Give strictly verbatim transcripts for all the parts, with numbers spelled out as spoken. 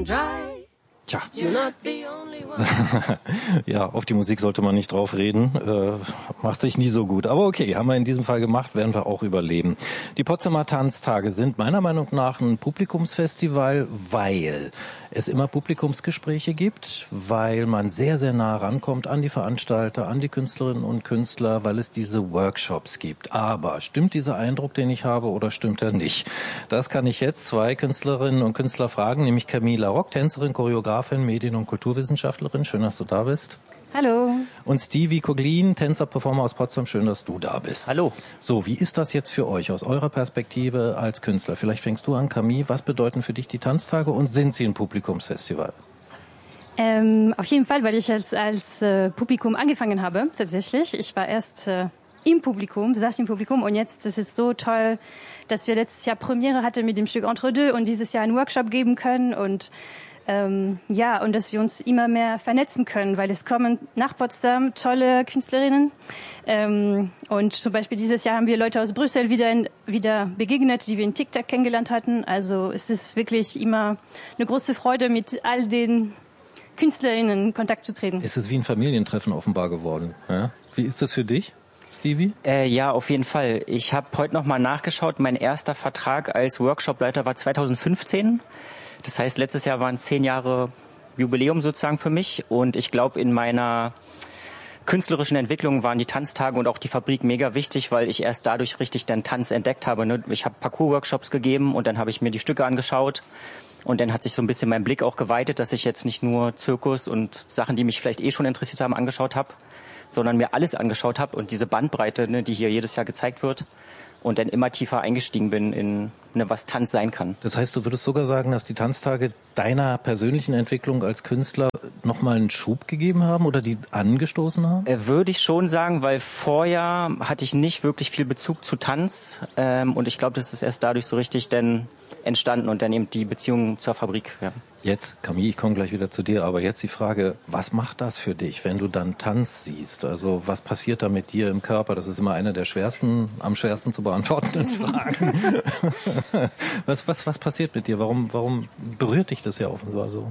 Tja. Ja, auf die Musik sollte man nicht drauf reden. Äh, macht sich nie so gut. Aber okay, haben wir in diesem Fall gemacht, werden wir auch überleben. Die Potsdamer Tanztage sind meiner Meinung nach ein Publikumsfestival, weil es immer Publikumsgespräche gibt, weil man sehr, sehr nah rankommt an die Veranstalter, an die Künstlerinnen und Künstler, weil es diese Workshops gibt. Aber stimmt dieser Eindruck, den ich habe, oder stimmt er nicht? Das kann ich jetzt zwei Künstlerinnen und Künstler fragen, nämlich Camila Rock, Tänzerin, Choreografin, Medien- und Kulturwissenschaftlerin. Schön, dass du da bist. Hallo. Und Stevie Koglin, Tänzer, Performer aus Potsdam. Schön, dass du da bist. Hallo. So, wie ist das jetzt für euch aus eurer Perspektive als Künstler? Vielleicht fängst du an, Camille. Was bedeuten für dich die Tanztage und sind sie ein Publikumsfestival? Ähm, auf jeden Fall, weil ich als, als äh, Publikum angefangen habe, tatsächlich. Ich war erst äh, im Publikum, saß im Publikum und jetzt ist es so toll, dass wir letztes Jahr Premiere hatten mit dem Stück Entre deux und dieses Jahr einen Workshop geben können und Ähm, ja, und dass wir uns immer mehr vernetzen können, weil es kommen nach Potsdam tolle Künstlerinnen. Ähm, und zum Beispiel dieses Jahr haben wir Leute aus Brüssel wieder, in, wieder begegnet, die wir in TikTok kennengelernt hatten. Also es ist wirklich immer eine große Freude, mit all den Künstlerinnen in Kontakt zu treten. Es ist wie ein Familientreffen offenbar geworden. Ja? Wie ist das für dich, Stevie? Äh, ja, auf jeden Fall. Ich habe heute nochmal nachgeschaut. Mein erster Vertrag als Workshopleiter war zweitausendfünfzehn. Das heißt, letztes Jahr waren zehn Jahre Jubiläum sozusagen für mich und ich glaube, in meiner künstlerischen Entwicklung waren die Tanztage und auch die Fabrik mega wichtig, weil ich erst dadurch richtig den Tanz entdeckt habe. Ne? Ich habe Parcours-Workshops gegeben und dann habe ich mir die Stücke angeschaut und dann hat sich so ein bisschen mein Blick auch geweitet, dass ich jetzt nicht nur Zirkus und Sachen, die mich vielleicht eh schon interessiert haben, angeschaut habe, sondern mir alles angeschaut habe und diese Bandbreite, ne, die hier jedes Jahr gezeigt wird. Und dann immer tiefer eingestiegen bin in, ne, was Tanz sein kann. Das heißt, du würdest sogar sagen, dass die Tanztage deiner persönlichen Entwicklung als Künstler nochmal einen Schub gegeben haben oder die angestoßen haben? Äh, würde ich schon sagen, weil vorher hatte ich nicht wirklich viel Bezug zu Tanz. Ähm, und ich glaube, das ist erst dadurch so richtig dann entstanden und dann eben die Beziehung zur Fabrik. Ja. Jetzt, Camille, ich komme gleich wieder zu dir, aber jetzt die Frage, was macht das für dich, wenn du dann Tanz siehst? Also was passiert da mit dir im Körper? Das ist immer eine der schwersten, am schwersten zu beantwortenden Fragen. was, was, was passiert mit dir? Warum, warum berührt dich das ja offenbar so?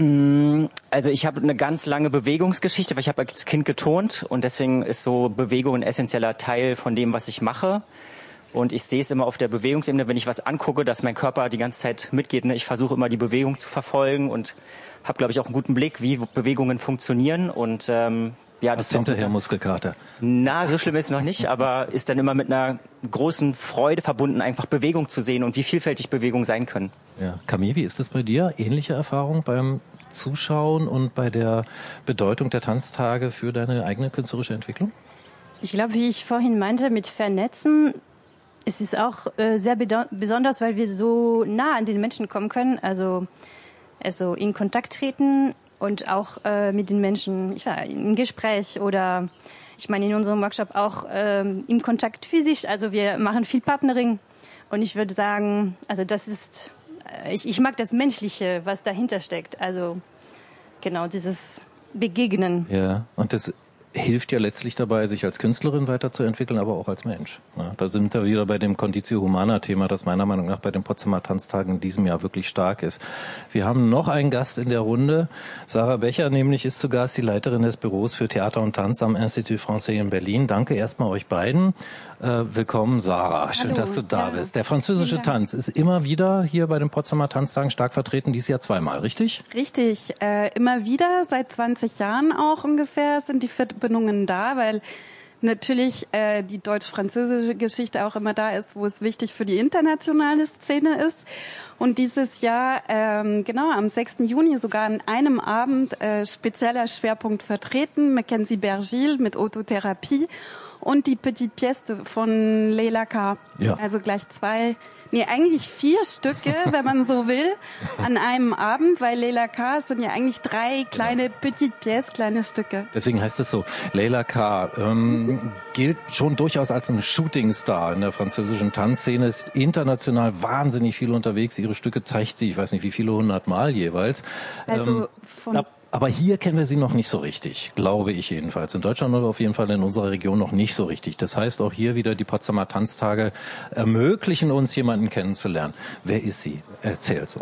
Also ich habe eine ganz lange Bewegungsgeschichte, weil ich habe als Kind geturnt und deswegen ist so Bewegung ein essentieller Teil von dem, was ich mache. Und ich sehe es immer auf der Bewegungsebene, wenn ich was angucke, dass mein Körper die ganze Zeit mitgeht. Ne? Ich versuche immer die Bewegung zu verfolgen und habe, glaube ich, auch einen guten Blick, wie Bewegungen funktionieren. Und ähm, ja, das ist hinterher eine, Muskelkater. Na, so schlimm ist es noch nicht, aber ist dann immer mit einer großen Freude verbunden, einfach Bewegung zu sehen und wie vielfältig Bewegungen sein können. Ja, Camille, wie ist das bei dir? Ähnliche Erfahrung beim Zuschauen und bei der Bedeutung der Tanztage für deine eigene künstlerische Entwicklung? Ich glaube, wie ich vorhin meinte, mit Vernetzen, es ist auch äh, sehr bedo- besonders, weil wir so nah an den Menschen kommen können, also, also in Kontakt treten und auch äh, mit den Menschen, ich war im Gespräch oder ich meine in unserem Workshop auch ähm, im Kontakt physisch, also wir machen viel Partnering und ich würde sagen, also das ist, äh, ich, ich mag das Menschliche, was dahinter steckt, also genau dieses Begegnen. Ja, und das hilft ja letztlich dabei, sich als Künstlerin weiterzuentwickeln, aber auch als Mensch. Ja, da sind wir wieder bei dem Conditio Humana-Thema, das meiner Meinung nach bei den Potsdamer Tanztagen in diesem Jahr wirklich stark ist. Wir haben noch einen Gast in der Runde. Sarah Becher nämlich ist zu Gast, die Leiterin des Büros für Theater und Tanz am Institut Français in Berlin. Danke erstmal euch beiden. Äh, willkommen, Sarah. Schön, Hallo. dass du da ja. bist. Der französische Tanz ist immer wieder hier bei den Potsdamer Tanztagen stark vertreten, dieses Jahr zweimal, richtig? Richtig, äh, immer wieder, seit zwanzig Jahren auch ungefähr sind die Verbindungen da, weil natürlich äh, die deutsch-französische Geschichte auch immer da ist, wo es wichtig für die internationale Szene ist. Und dieses Jahr, ähm, genau, am sechsten Juni sogar an einem Abend äh, spezieller Schwerpunkt vertreten, Mackenzie Bergil mit Autotherapie und die Petite Pièce von Leila K. Ja. Also gleich zwei, nee, eigentlich vier Stücke, wenn man so will, an einem Abend, weil Leila K. sind ja eigentlich drei kleine Petite Pièces, kleine Stücke. Deswegen heißt es so, Leila K. Ähm, gilt schon durchaus als ein Shootingstar in der französischen Tanzszene, ist international wahnsinnig viel unterwegs. Ihre Stücke zeigt sie, ich weiß nicht wie viele hundert Mal jeweils. Also ähm, von ab, aber hier kennen wir sie noch nicht so richtig, glaube ich jedenfalls. In Deutschland oder auf jeden Fall in unserer Region noch nicht so richtig. Das heißt, auch hier wieder die Potsdamer Tanztage ermöglichen uns, jemanden kennenzulernen. Wer ist sie? Erzähl's uns.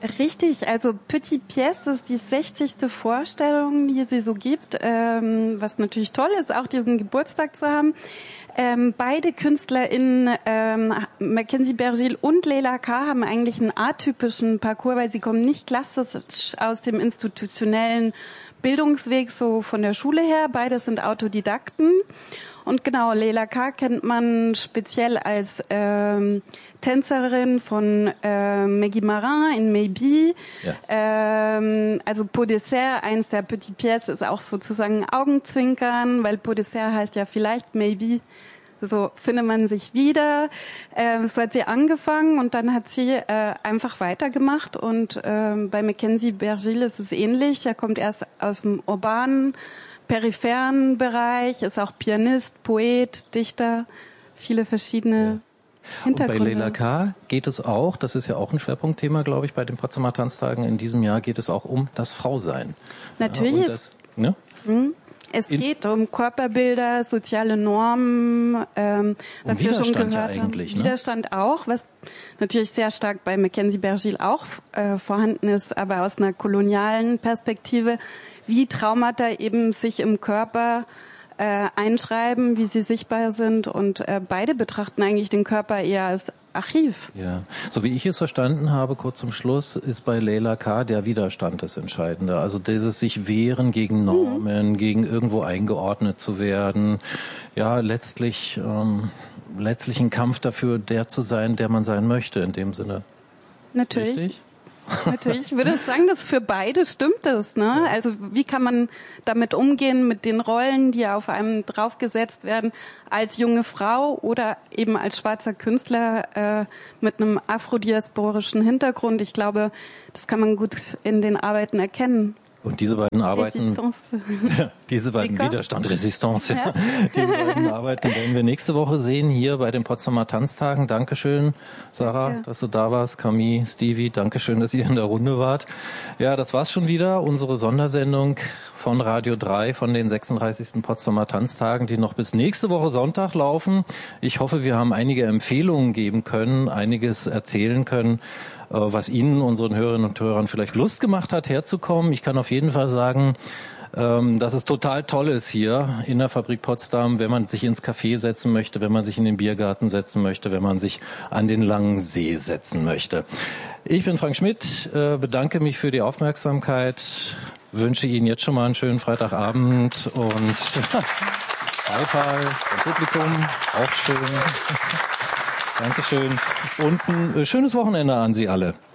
Richtig, also Petit Pièce ist die sechzigste Vorstellung, die sie so gibt, ähm, was natürlich toll ist, auch diesen Geburtstag zu haben. Ähm, beide KünstlerInnen, ähm, Mackenzie Bergil und Leila K., haben eigentlich einen atypischen Parcours, weil sie kommen nicht klassisch aus dem institutionellen Bildungsweg, so von der Schule her. Beide sind Autodidakten. Und genau, Leila K. kennt man speziell als ähm, Tänzerin von äh, Maggie Marin in Maybe. Ja. Ähm, also Pot Dessert, eins der Petit Pièces, ist auch sozusagen Augenzwinkern, weil Pot Dessert heißt ja vielleicht Maybe. So findet man sich wieder. Äh, so hat sie angefangen und dann hat sie äh, einfach weitergemacht. Und äh, bei Mackenzie Bergil ist es ähnlich. Er kommt erst aus dem urbanen, peripheren Bereich, ist auch Pianist, Poet, Dichter, viele verschiedene ja. Hintergründe. Und bei Leila K. geht es auch, das ist ja auch ein Schwerpunktthema, glaube ich, bei den Potsdamer Tanztagen in diesem Jahr, geht es auch um das Frausein. Natürlich. Ja, ist, das, ne? mh. Es in geht um Körperbilder, soziale Normen, ähm, was wir schon gehört ja haben. Ne? Widerstand auch, was natürlich sehr stark bei Mackenzie Bergil auch äh, vorhanden ist, aber aus einer kolonialen Perspektive, wie Traumata eben sich im Körper äh, einschreiben, wie sie sichtbar sind, und äh, beide betrachten eigentlich den Körper eher als Archiv. Ja, so wie ich es verstanden habe, kurz zum Schluss, ist bei Leila K. der Widerstand das Entscheidende. Also dieses sich wehren gegen Normen, mhm. gegen irgendwo eingeordnet zu werden. Ja, letztlich, ähm, letztlich ein Kampf dafür, der zu sein, der man sein möchte, in dem Sinne. Natürlich. Richtig? Natürlich, ich würde sagen, dass für beide stimmt das, ne? Also wie kann man damit umgehen mit den Rollen, die auf einem draufgesetzt werden, als junge Frau oder eben als schwarzer Künstler äh, mit einem afrodiasporischen Hintergrund? Ich glaube, das kann man gut in den Arbeiten erkennen. Und diese beiden Arbeiten, ja, diese beiden Widerstand, Resistance, ja. diese beiden Arbeiten werden wir nächste Woche sehen hier bei den Potsdamer Tanztagen. Dankeschön, Sarah, ja. dass du da warst. Camille, Stevie, Dankeschön, dass ihr in der Runde wart. Ja, das war's schon wieder, unsere Sondersendung von Radio drei von den sechsunddreißigsten Potsdamer Tanztagen, die noch bis nächste Woche Sonntag laufen. Ich hoffe, wir haben einige Empfehlungen geben können, einiges erzählen können, was Ihnen, unseren Hörerinnen und Hörern, vielleicht Lust gemacht hat, herzukommen. Ich kann auf jeden Fall sagen, dass es total toll ist hier in der Fabrik Potsdam, wenn man sich ins Café setzen möchte, wenn man sich in den Biergarten setzen möchte, wenn man sich an den langen See setzen möchte. Ich bin Frank Schmidt, bedanke mich für die Aufmerksamkeit, wünsche Ihnen jetzt schon mal einen schönen Freitagabend und Beifall vom Publikum, auch schön. Dankeschön und ein schönes Wochenende an Sie alle.